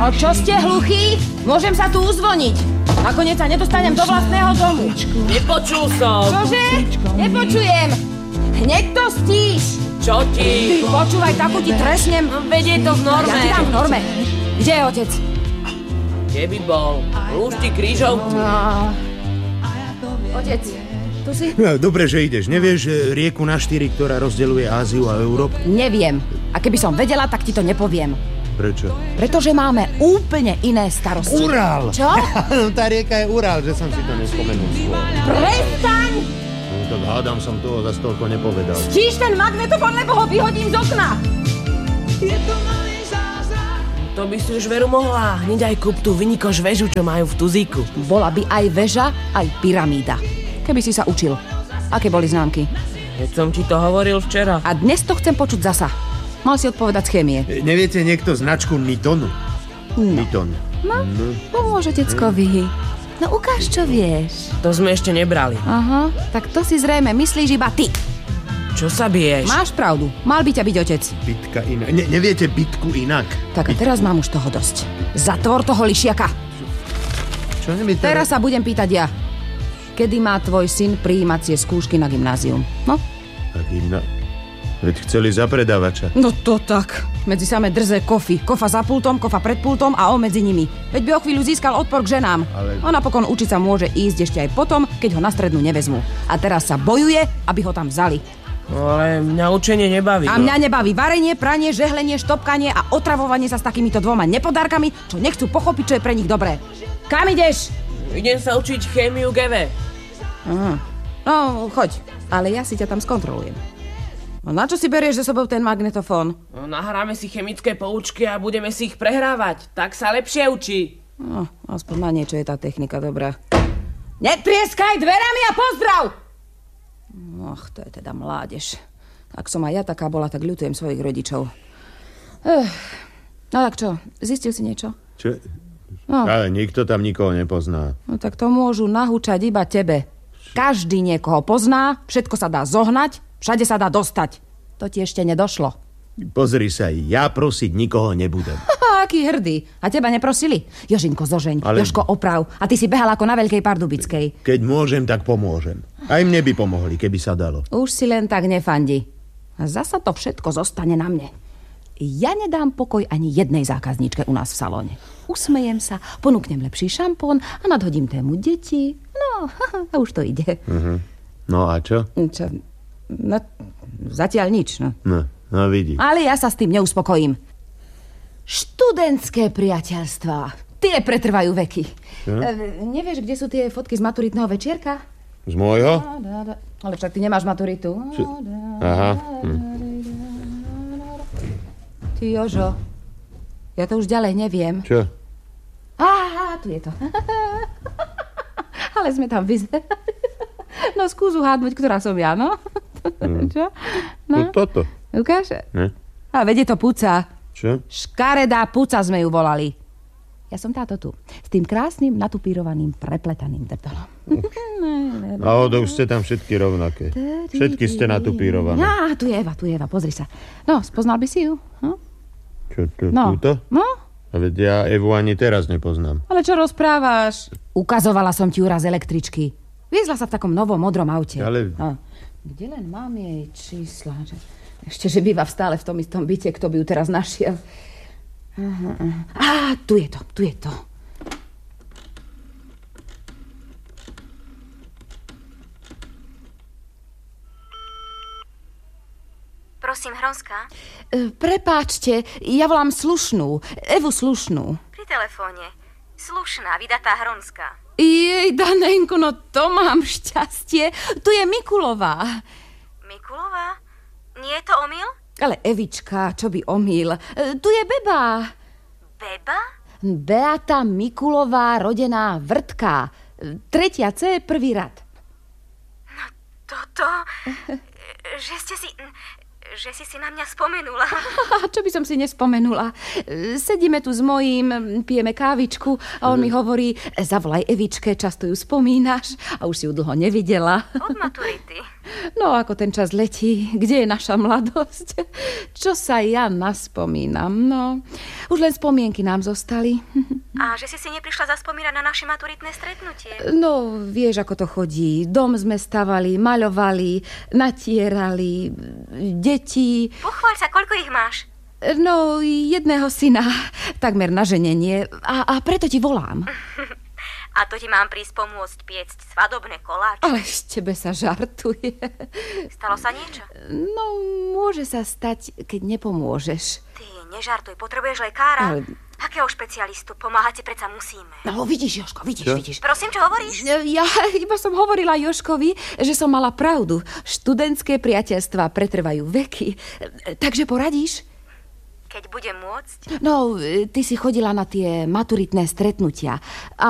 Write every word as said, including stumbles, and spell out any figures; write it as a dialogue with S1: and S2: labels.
S1: No čo ste hluchí? Môžem sa tu uzvoniť. Nakoniec sa nedostanem do vlastného domu.
S2: Nepočul som.
S1: Čože? Nepočujem. Hneď to stíš.
S2: Čo ti?
S1: Ty počúvaj, takú ti trestnem.
S2: No, veď je to v norme.
S1: Ja ti dám v norme. Kde je otec?
S2: Kde by bol? Rúšti krížovku.
S1: No. Otec, tu si?
S3: No, dobre, že ideš. Nevieš rieku na štyri, ktorá rozdeľuje Áziu a Európu?
S1: Neviem. A keby som vedela, tak ti to nepoviem.
S3: Prečo?
S1: Pretože máme úplne iné starosti.
S3: Ural!
S1: Čo?
S3: Tá rieka je Ural, že som si to nespomenul skôr.
S1: Prestaň!
S3: No tak hádam som toho zas toľko nepovedal.
S1: Stíš ten magnetofón, lebo ho vyhodím z okna.
S2: To by si už veru mohla. Hneď aj kúp tú vynikoš väžu, čo majú v Tuzíku.
S1: Bola by aj väža, aj pyramída. Keby si sa učil. Aké boli známky?
S2: Keď som ti to hovoril včera.
S1: A dnes to chcem počuť zasa. Mal si odpovedať z chémie.
S3: E, neviete niekto značku Nitonu?
S1: No.
S3: Niton.
S1: No, pomôže deckovi. No ukáž, čo vieš.
S2: To sme ešte nebrali.
S1: Aha, tak to si zrejme myslíš iba ty.
S2: Čo sa biješ?
S1: Máš pravdu. Mal by ťa byť otec.
S3: Bitka inak. Ne, neviete bitku inak?
S1: Tak a teraz mám už toho dosť. Zatvor toho lišiaka.
S3: Čo mi teraz...
S1: Teraz sa budem pýtať ja. Kedy má tvoj syn prijímacie skúšky na gymnázium? No?
S3: Tak inak. Veď chceli za predávača.
S1: No to tak. Medzi samé drze kofy. Kofa za pultom, kofa pred pultom a on medzi nimi. Veď by o chvíľu získal odpor k ženám.
S3: Ale...
S1: A napokon učiť sa môže ísť ešte aj potom, keď ho na strednú nevezmú. A teraz sa bojuje, aby ho tam vzali.
S2: No ale mňa učenie nebaví.
S1: A mňa nebaví varenie, pranie, žehlenie, štopkanie a otravovanie sa s takýmito dvoma nepodárkami, čo nechcú pochopiť, čo je pre nich dobré. Kam ideš?
S2: Idem sa učiť chémiu gé vé.
S1: Aha. No, choď. Ale ja si ťa tam skontrolujem. No na čo si berieš so sebou ten magnetofón?
S2: No, nahráme si chemické poučky a budeme si ich prehrávať. Tak sa lepšie učí.
S1: No, aspoň na niečo je tá technika dobrá. Netrieskaj dverami a pozdrav! Och, to je teda mládež. Ak som aj ja taká bola, tak ľutujem svojich rodičov. Ech. No tak čo, zistil si niečo?
S3: Čo?
S1: No.
S3: Ale nikto tam nikoho nepozná.
S1: No tak to môžu nahúčať iba tebe. Každý niekoho pozná, všetko sa dá zohnať, všade sa dá dostať. To ti ešte nedošlo.
S3: Pozri sa, ja prosiť nikoho nebudem.
S1: Haha, aký hrdý. A teba neprosili? Jožinko, zožeň, Ale... Jožko, oprav. A ty si behal ako na Veľkej Pardubickej.
S3: Keď môžem, tak pomôžem. Aj mne by pomohli, keby sa dalo.
S1: Už si len tak nefandi. A zasa to všetko zostane na mne. Ja nedám pokoj ani jednej zákazníčke u nás v salóne. Usmejem sa, ponúknem lepší šampón a nadhodím tému deti. No, a už to ide.
S3: Uh-huh. No a čo?
S1: Čo? No, zatiaľ nič, no.
S3: No, no vidí.
S1: Ale ja sa s tým neuspokojím. Študentské priateľstvá. Tie pretrvajú veky.
S3: Čo?
S1: E, nevieš, kde sú tie fotky z maturitného večierka?
S3: Z môjho?
S1: Ale však ty nemáš maturitu.
S3: Čo? Aha. Hm.
S1: Ty, Jožo, ja to už ďalej neviem.
S3: Čo?
S1: Á, tu je to. Ale sme tam vyzerali. No skús uhádnuť, ktorá som ja, no.
S3: Mm.
S1: Čo?
S3: No. No toto.
S1: Ukáž?
S3: Ne?
S1: A vedie to Puca.
S3: Čo?
S1: Škaredá Puca sme ju volali. Ja som táto tu. S tým krásnym, natupírovaným, prepletaným drdolom.
S3: A už ste tam všetky rovnaké. Všetky ste natupírované.
S1: Á, tu je Eva, tu je Eva, pozri sa. No, spoznal by si ju? Hm?
S3: Čo, tu,
S1: No.
S3: túto?
S1: No?
S3: A veď ja Evu ani teraz nepoznám.
S1: Ale čo rozprávaš? Ukazovala som ti ju raz električky. Viezla sa v takom novom modrom aute.
S3: Ale...
S1: No. Kde len mám jej čísla? Ešte, že býva stále v tom istom byte, kto by ju teraz našiel. Aha, aha. Á, tu je to, tu je to.
S4: Prosím, Hronská?
S1: E, prepáčte, ja volám Slušnú. Evu Slušnú.
S4: Pri telefóne. Slušná, vydatá Hronská.
S1: Jej, Danenko, no to mám šťastie. Tu je Mikulová.
S4: Mikulová? Nie je to omyl?
S1: Ale Evička, čo by omyl. E, tu je Beba.
S4: Beba?
S1: Beata Mikulová, rodená Vrtka. Tretia C, prvý rad.
S4: No toto... že ste si... že si si na mňa spomenula.
S1: Čo by som si nespomenula? Sedíme tu s mojím, pijeme kávičku a on mi hovorí, zavolaj Evičke, často ju spomínaš a už si ju dlho nevidela.
S4: Od maturity.
S1: No, ako ten čas letí, kde je naša mladosť? Čo sa ja naspomínam, no. Už len spomienky nám zostali.
S4: A že si si neprišla zaspomínať na naše maturitné stretnutie?
S1: No, vieš, ako to chodí. Dom sme stavali, maľovali, natierali, deti.
S4: Pochváľ sa, koľko ich máš?
S1: No, jedného syna, takmer na ženenie. A, a preto ti volám.
S4: A to ti mám prísť pomôcť piecť svadobné koláče.
S1: Ale z tebe sa žartuje.
S4: Stalo sa niečo?
S1: No, môže sa stať, keď nepomôžeš.
S4: Ty, nežartuj, potrebuješ lekára?
S1: Ale...
S4: Akého špecialistu? Pomáhať si predsa musíme.
S1: No, vidíš, Jožko, vidíš,
S3: Čo?
S1: vidíš.
S4: Prosím, čo hovoríš?
S1: Ja iba som hovorila Jožkovi, že som mala pravdu. Študentské priateľstvá pretrvajú veky. Takže poradíš?
S4: Keď budem môcť.
S1: No, ty si chodila na tie maturitné stretnutia. A